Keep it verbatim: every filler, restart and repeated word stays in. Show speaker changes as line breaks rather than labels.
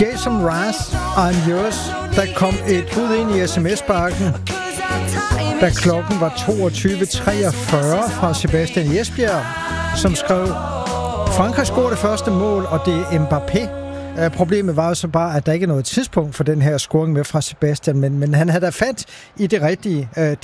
Jason Mraz, I'm Yours. Der kom et bud ind i sms-bakken, da klokken var toogtyve treogfyrre fra Sebastian Jesbjerg, som skrev: Frankrig scorede det første mål, og det er Mbappé. Problemet var jo så bare, at der ikke er noget tidspunkt for den her scoring med fra Sebastian, men, men han havde da fat i det rigtige. Det